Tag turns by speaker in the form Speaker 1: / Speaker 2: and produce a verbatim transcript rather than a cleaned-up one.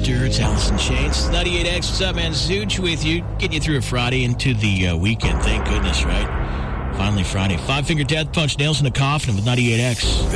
Speaker 1: Sturr, it's Allison Chains. ninety-eight X, what's up, man? Zooch with you. Getting you through a Friday into the uh, weekend. Thank goodness, right? Finally Friday. Five Finger Death Punch, nails in the coffin with ninety-eight X.